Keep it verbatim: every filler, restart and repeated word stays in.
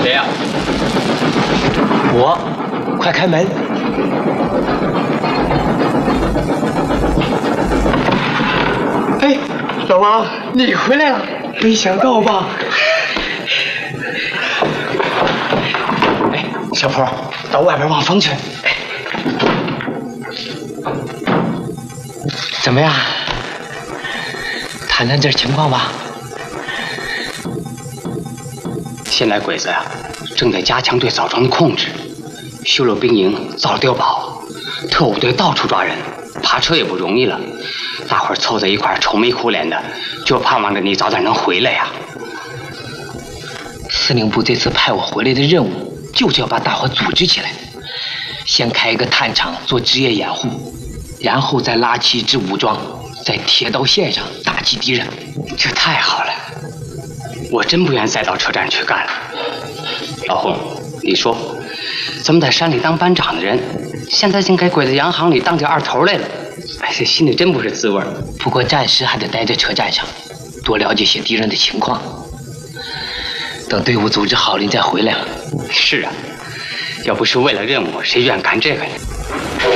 谁呀？ 我，快开门！ 哎，老王，你回来了，没想到吧？ 哎，小坡，到外边望风去。怎么样？谈谈这情况吧。 现在鬼子呀、啊，正在加强对枣庄的控制，修了兵营，造了碉堡，特务队到处抓人，爬车也不容易了。大伙儿凑在一块儿，愁眉苦脸的，就盼望着你早点能回来呀。 司令部这次派我回来的任务，就是要把大伙组织起来，先开一个探场做职业掩护，然后再拉起一支武装，在铁道线上打击敌人。 这太好了，我真不愿再到车站去干了。老洪，你说，咱们在山里当班长的人，现在竟给鬼子洋行里当起二头来了，哎，这心里真不是滋味。 不过暂时还得待在车站上，多了解些敌人的情况。等队伍组织好了，你再回来。 是啊，要不是为了任务，谁愿干这个呢？